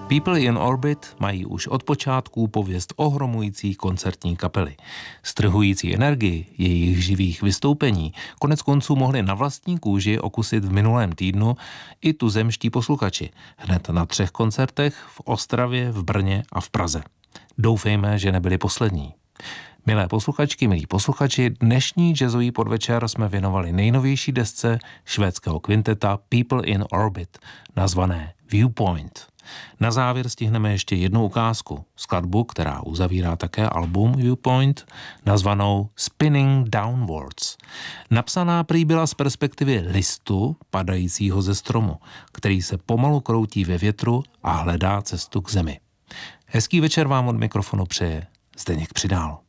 People in Orbit mají už od počátků pověst ohromující koncertní kapely. Strhující energii jejich živých vystoupení konec konců mohli na vlastní kůži okusit v minulém týdnu i tuzemští posluchači. Hned na 3 koncertech v Ostravě, v Brně a v Praze. Doufejme, že nebyli poslední. Milé posluchačky, milí posluchači, dnešní jazzový podvečer jsme věnovali nejnovější desce švédského kvinteta People in Orbit, nazvané Viewpoint. Na závěr stihneme ještě jednu ukázku, skladbu, která uzavírá také album Viewpoint, nazvanou Spinning Downwards. Napsaná prý byla z perspektivy listu padajícího ze stromu, který se pomalu kroutí ve větru a hledá cestu k zemi. Hezký večer vám od mikrofonu přeje Zdeněk Přidál.